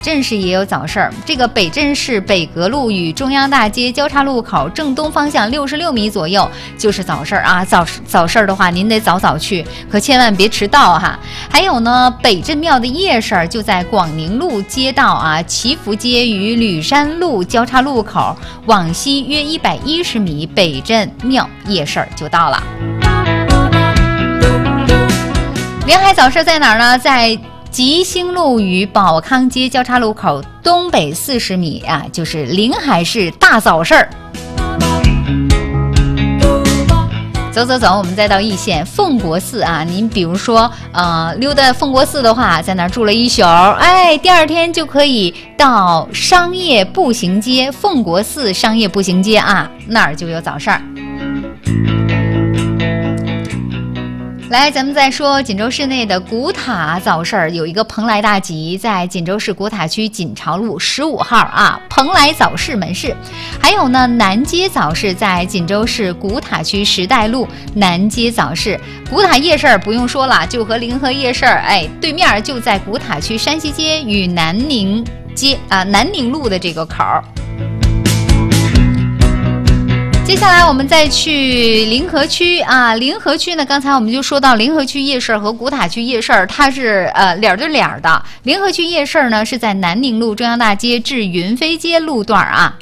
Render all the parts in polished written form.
镇市也有早市儿，这个北镇市北阁路与中央大街交叉路口正东方向66米左右就是早市儿啊。早市儿的话，您得早早去，可千万别迟到哈。还有呢，北镇庙的夜市儿就在广宁路街道啊，祈福街与吕山路交叉路口，往西约110米，北镇庙夜市儿就到了。临海早市在哪儿呢？在吉兴路与宝康街交叉路口东北40米啊，就是临海市大早市儿。走，我们再到易县奉国寺啊。您比如说，溜达奉国寺的话，在那儿住了一宿，哎，第二天就可以到商业步行街奉国寺商业步行街啊，那儿就有早市儿。来，咱们再说锦州市内的古塔早市儿，有一个蓬莱大集，在锦州市古塔区锦朝路15号啊，蓬莱早市门市。还有呢，南街早市在锦州市古塔区时代路南街早市。古塔夜市儿不用说了，就和临河夜市儿，哎，对面就在古塔区山西街与南宁街南宁路的这个口儿。接下来我们再去临河区啊，临河区呢，刚才我们就说到临河区夜市和古塔区夜市，它是脸对脸的。临河区夜市呢是在南宁路中央大街至云飞街路段啊。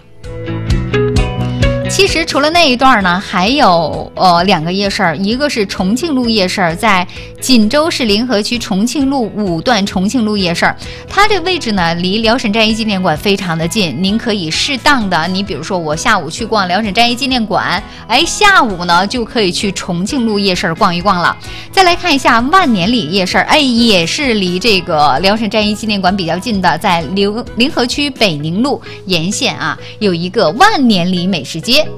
其实除了那一段呢，还有2个夜市，一个是重庆路夜市，在锦州市临河区重庆路5段重庆路夜市，它这位置呢离辽沈战役纪念馆非常的近，您可以适当的，你比如说我下午去逛辽沈战役纪念馆，哎，下午呢就可以去重庆路夜市逛一逛了。再来看一下万年里夜市，哎，也是离这个辽沈战役纪念馆比较近的，在临河区北宁路沿线啊，有一个万年里美食街。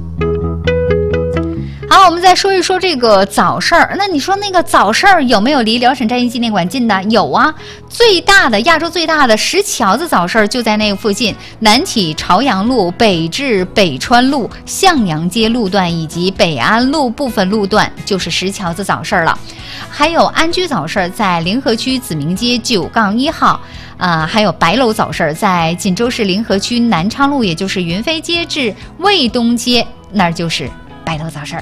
好，我们再说一说这个早市儿。那你说那个早市儿有没有离辽沈战役纪念馆近的？有啊，亚洲最大的石桥子早市儿就在那个附近，南起朝阳路，北至北川路、向阳街路段以及北安路部分路段就是石桥子早市儿了。还有安居早市儿在临河区子明街9-1号。还有白楼早市在锦州市临河区南昌路，也就是云飞街至卫东街，那儿就是白楼早市。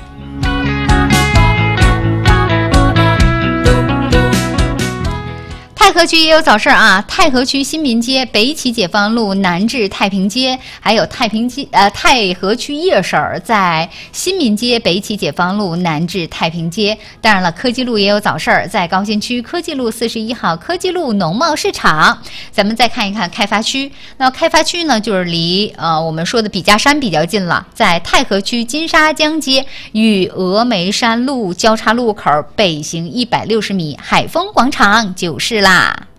太和区也有早市啊，太和区新民街北起解放路南至太平街，还有太和区夜市在新民街北起解放路南至太平街。当然了，科技路也有早市，在高新区科技路41号科技路农贸市场。咱们再看一看开发区，那开发区呢，就是离我们说的笔架山比较近了，在太和区金沙江街与峨眉山路交叉路口北行160米，海丰广场就是啦。